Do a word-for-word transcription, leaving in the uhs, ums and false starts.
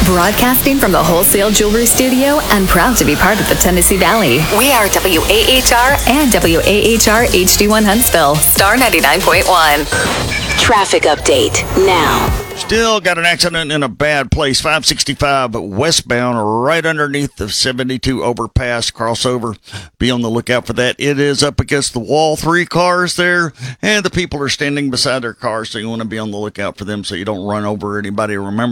Broadcasting from the Wholesale Jewelry Studio and proud to be part of the Tennessee Valley. We are W A H R and W A H R H D one Huntsville. Star ninety-nine point one. Traffic update now. Still got an accident in a bad place. five sixty-five westbound, right underneath the seventy-two overpass crossover. Be on the lookout for that. It is up against the wall. Three cars there, and the people are standing beside their cars, so you want to be on the lookout for them so you don't run over anybody. Remember,